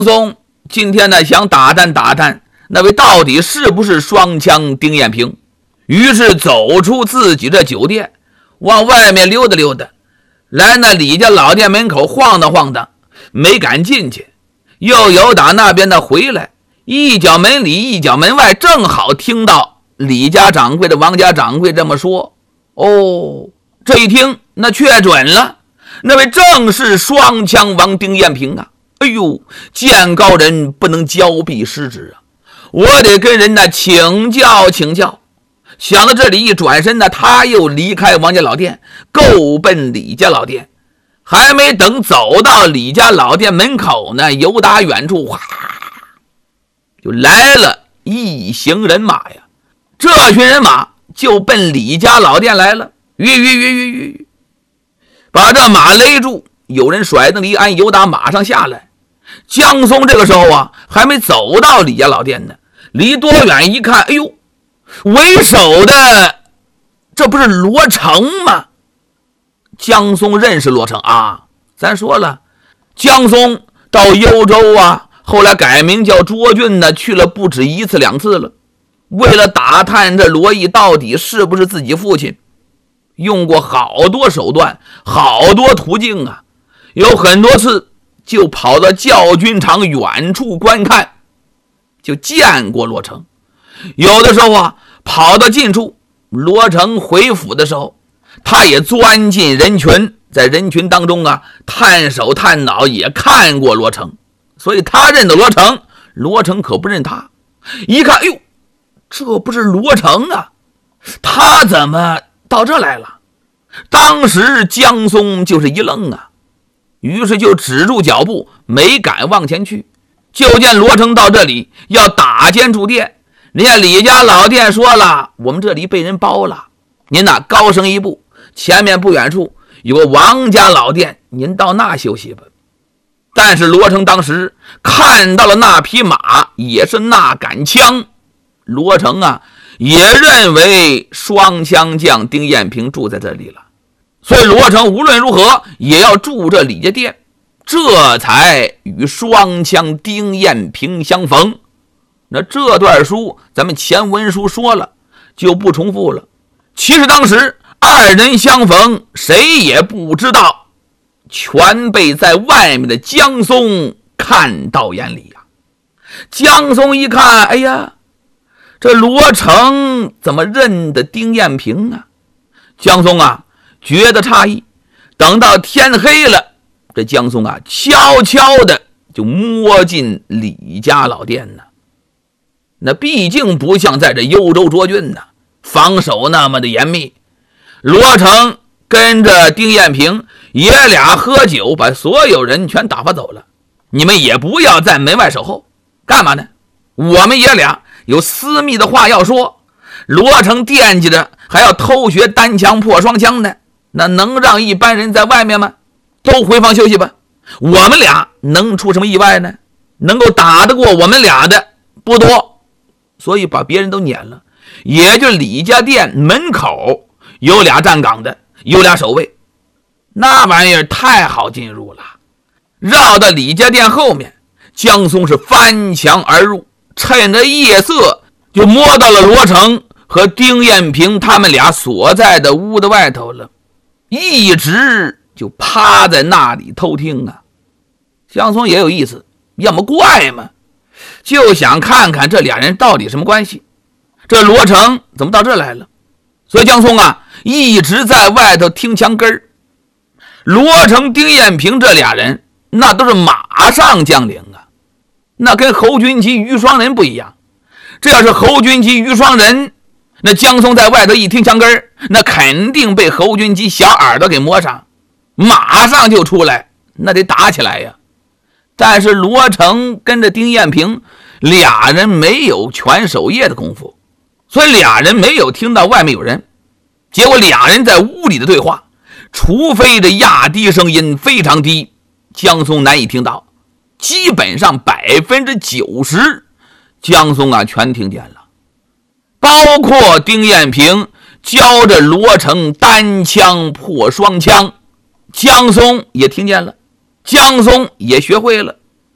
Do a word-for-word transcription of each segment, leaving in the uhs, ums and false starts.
松今天呢想打探打探那位到底是不是双枪丁彦平，于是走出自己的酒店，往外面溜达溜达，来那李家老店门口晃荡晃荡，没敢进去，又由打那边的回来，一脚门里一脚门外，正好听到李家掌柜的王家掌柜这么说。哦，这一听那确准了，那位正是双枪王丁彦平啊！哎呦，见高人不能交臂失职啊，我得跟人家请教请教。想到这里，一转身呢，他又离开王家老店，够奔李家老店。还没等走到李家老店门口呢，由打远处哗就来了一行人马呀。这群人马就奔李家老店来了，吁吁吁吁吁，把这马勒住。有人甩灯一按，由打马上下来。江松这个时候啊，还没走到李家老店呢，离多远一看，哎呦，为首的这不是罗成吗？江松认识罗成啊，咱说了，江松到幽州啊，后来改名叫涿郡呢，去了不止一次两次了。为了打探这罗毅到底是不是自己父亲，用过好多手段，好多途径啊，有很多次就跑到教军场远处观看，就见过罗成。有的时候啊，跑到近处，罗成回府的时候，他也钻进人群，在人群当中啊，探手探脑，也看过罗成，所以他认得罗成，罗成可不认他。一看，哎呦，这不是罗成啊，他怎么到这来了？当时江松就是一愣啊，于是就止住脚步，没敢往前去。就见罗成到这里要打尖住店，人家李家老店说了，我们这里被人包了，您呐高升一步，前面不远处有个王家老店，您到那休息吧。但是罗成当时看到了那匹马，也是那杆枪，罗成啊也认为双枪将丁彦平住在这里了，所以罗成无论如何也要住这李家店，这才与双枪丁彦平相逢。那这段书咱们前文书说了，就不重复了。其实当时二人相逢，谁也不知道，全被在外面的江松看到眼里呀。江松一看，哎呀，这罗成怎么认得丁彦平啊？江松啊觉得诧异。等到天黑了，这江松啊悄悄的就摸进李家老店呢。那毕竟不像在这幽州涿郡呢，防守那么的严密。罗成跟着丁彦平爷俩喝酒，把所有人全打发走了。你们也不要在门外守候，干嘛呢？我们爷俩有私密的话要说。罗成惦记着还要偷学单枪破双枪呢，那能让一般人在外面吗？都回房休息吧。我们俩能出什么意外呢？能够打得过我们俩的不多，所以把别人都撵了。也就李家店门口有俩站岗的，有俩守卫，那玩意儿太好进入了。绕到李家店后面，江松是翻墙而入，趁着夜色就摸到了罗成和丁彦平他们俩所在的屋的外头了，一直就趴在那里偷听啊。江松也有意思，要么怪嘛，就想看看这俩人到底什么关系，这罗成怎么到这来了。所以江松啊一直在外头听墙根儿。罗成丁彦平这俩人那都是马上将领啊，那跟侯君集于双人不一样。这要是侯君集于双人，那江松在外头一听墙根儿，那肯定被侯君集小耳朵给摸上，马上就出来，那得打起来呀。但是罗成跟着丁彦平俩人没有全守夜的功夫，所以俩人没有听到外面有人。结果俩人在屋里的对话，除非这压低声音非常低，江松难以听到，基本上百分之九十江松啊全听见了。包括丁彦平教着罗成单枪破双枪，江松也听见了，江松也学会了。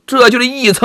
这就是一层